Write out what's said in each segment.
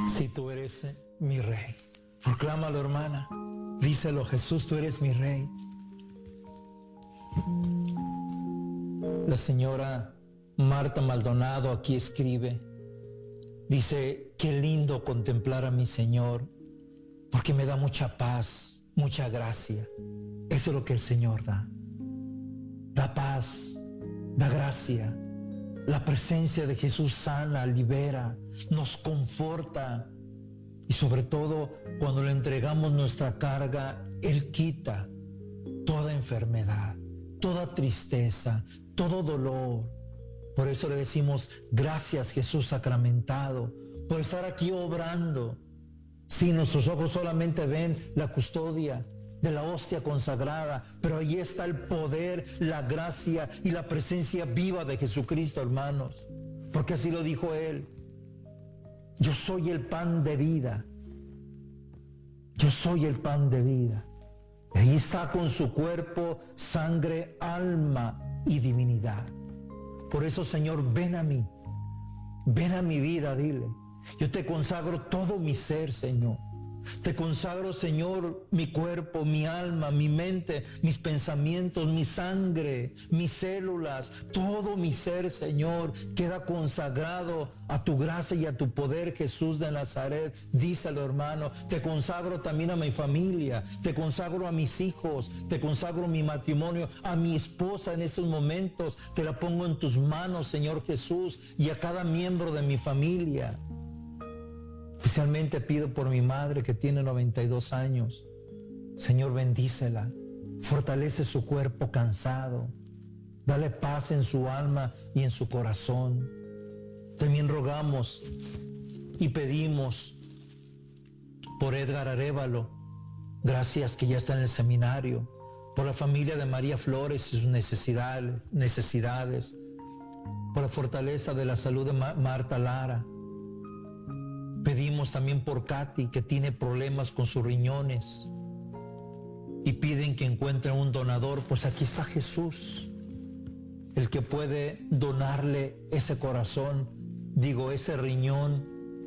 Si tú eres mi rey. Proclámalo, hermana. Díselo, Jesús, tú eres mi rey. La señora Marta Maldonado aquí escribe. Dice, qué lindo contemplar a mi Señor, porque me da mucha paz, mucha gracia. Eso es lo que el Señor da. Da paz, da gracia. La presencia de Jesús sana, libera, nos conforta. Y sobre todo, cuando le entregamos nuestra carga, Él quita toda enfermedad, toda tristeza, todo dolor. Por eso le decimos, gracias Jesús sacramentado, por estar aquí obrando. Sí, nuestros ojos solamente ven la custodia de la hostia consagrada, pero ahí está el poder, la gracia y la presencia viva de Jesucristo, hermanos. Porque así lo dijo Él. Yo soy el pan de vida. Yo soy el pan de vida. Y ahí está con su cuerpo, sangre, alma y divinidad. Por eso, Señor, ven a mí. Ven a mi vida, dile. Yo te consagro todo mi ser, Señor. Te consagro, Señor, mi cuerpo, mi alma, mi mente, mis pensamientos, mi sangre, mis células, todo mi ser, Señor, queda consagrado a tu gracia y a tu poder, Jesús de Nazaret. Díselo, hermano. Te consagro también a mi familia, te consagro a mis hijos, te consagro mi matrimonio, a mi esposa en esos momentos. Te la pongo en tus manos, Señor Jesús, y a cada miembro de mi familia. Especialmente pido por mi madre que tiene 92 años. Señor, bendícela. Fortalece su cuerpo cansado. Dale paz en su alma y en su corazón. También rogamos y pedimos por Edgar Arévalo. Gracias que ya está en el seminario. Por la familia de María Flores y sus necesidades. Por la fortaleza de la salud de Marta Lara. Pedimos también por Katy, que tiene problemas con sus riñones y piden que encuentren un donador. Pues aquí está Jesús, el que puede donarle ese corazón, ese riñón,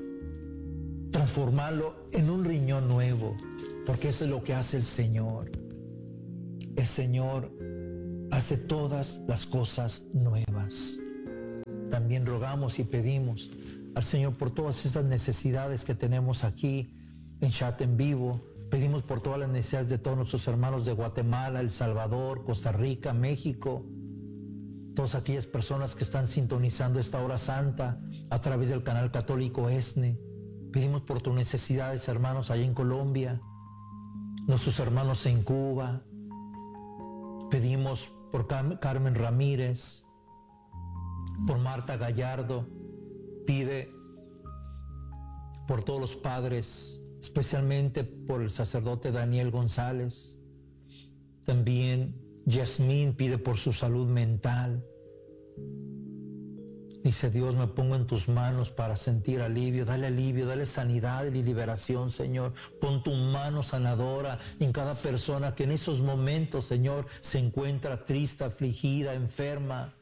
transformarlo en un riñón nuevo, porque eso es lo que hace el Señor. El Señor hace todas las cosas nuevas. También rogamos y pedimos al Señor por todas esas necesidades que tenemos aquí en chat en vivo. Pedimos por todas las necesidades de todos nuestros hermanos de Guatemala, El Salvador, Costa Rica, México. Todas aquellas personas que están sintonizando esta hora santa a través del canal católico ESNE. Pedimos por tus necesidades, hermanos, allá en Colombia, nuestros hermanos en Cuba. Pedimos por Carmen Ramírez, por Marta Gallardo. Pide por todos los padres, especialmente por el sacerdote Daniel González. También Yasmín pide por su salud mental. Dice, Dios, me pongo en tus manos para sentir alivio, dale sanidad y liberación, Señor. Pon tu mano sanadora en cada persona que en esos momentos, Señor, se encuentra triste, afligida, enferma.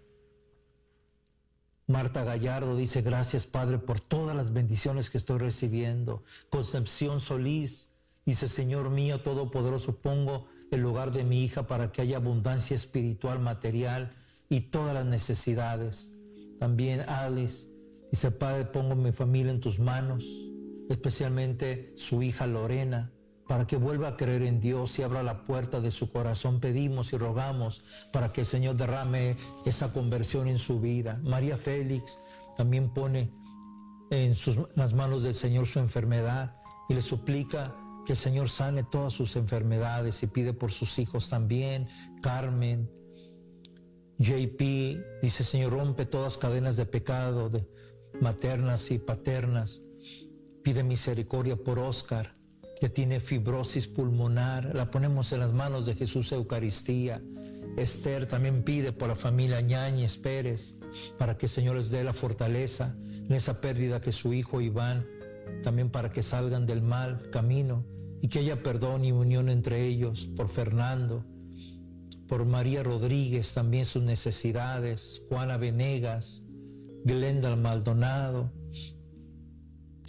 Marta Gallardo dice, gracias, Padre, por todas las bendiciones que estoy recibiendo. Concepción Solís dice, Señor mío todopoderoso, pongo el lugar de mi hija para que haya abundancia espiritual, material y todas las necesidades. También Alice dice, Padre, pongo mi familia en tus manos, especialmente su hija Lorena, para que vuelva a creer en Dios y abra la puerta de su corazón. Pedimos y rogamos para que el Señor derrame esa conversión en su vida. María Félix también pone en las manos del Señor su enfermedad y le suplica que el Señor sane todas sus enfermedades y pide por sus hijos también. Carmen, JP dice, Señor, rompe todas cadenas de pecado, maternas y paternas. Pide misericordia por Oscar, que tiene fibrosis pulmonar. La ponemos en las manos de Jesús Eucaristía. Esther también pide por la familia Ñáñez Pérez, para que el Señor les dé la fortaleza en esa pérdida que su hijo Iván, también para que salgan del mal camino y que haya perdón y unión entre ellos. Por Fernando, por María Rodríguez, también sus necesidades. Juana Venegas, Glenda Maldonado,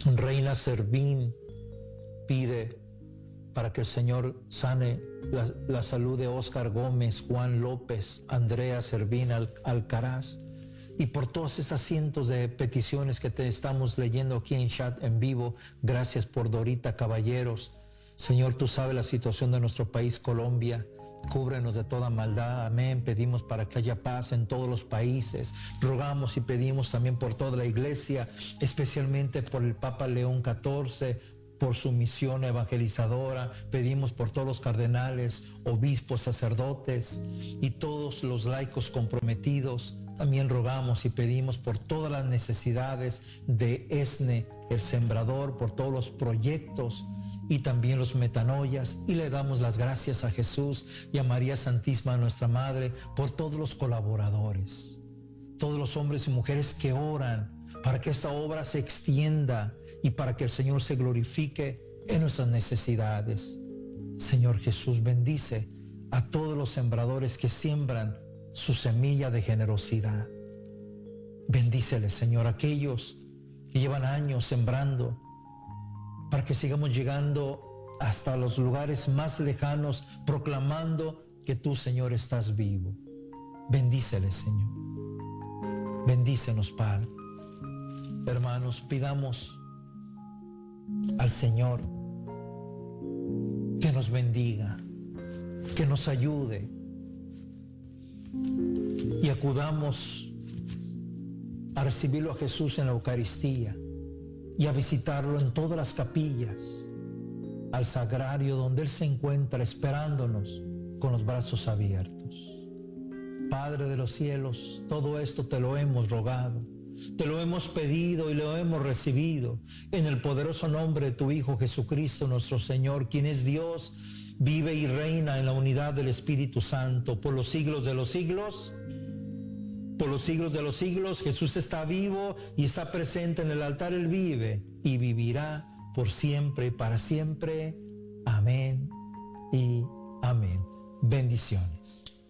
Reina Servín pide para que el Señor sane la salud de Oscar Gómez, Juan López, Andrea Servín Alcaraz, y por todas esas cientos de peticiones que te estamos leyendo aquí en chat en vivo. Gracias por Dorita Caballeros. Señor, tú sabes la situación de nuestro país, Colombia. Cúbrenos de toda maldad, amén. Pedimos para que haya paz en todos los países. Rogamos y pedimos también por toda la iglesia, especialmente por el Papa León XIV, por su misión evangelizadora. Pedimos por todos los cardenales, obispos, sacerdotes y todos los laicos comprometidos. También rogamos y pedimos por todas las necesidades de ESNE, el Sembrador, por todos los proyectos y también los metanoias, y le damos las gracias a Jesús y a María Santísima, nuestra Madre, por todos los colaboradores, todos los hombres y mujeres que oran para que esta obra se extienda y para que el Señor se glorifique en nuestras necesidades. Señor Jesús, bendice a todos los sembradores que siembran su semilla de generosidad. Bendíceles, Señor, aquellos que llevan años sembrando, para que sigamos llegando hasta los lugares más lejanos, proclamando que tú, Señor, estás vivo. Bendíceles, Señor. Bendícenos, Padre. Hermanos, pidamos al Señor que nos bendiga, que nos ayude, y acudamos a recibirlo a Jesús en la Eucaristía y a visitarlo en todas las capillas, al sagrario donde Él se encuentra esperándonos con los brazos abiertos. Padre de los cielos, todo esto te lo hemos rogado, te lo hemos pedido y lo hemos recibido en el poderoso nombre de tu Hijo Jesucristo nuestro Señor, quien es Dios, vive y reina en la unidad del Espíritu Santo por los siglos de los siglos. Por los siglos de los siglos. Jesús está vivo y está presente en el altar. Él vive y vivirá por siempre y para siempre. Amén y amén. Bendiciones.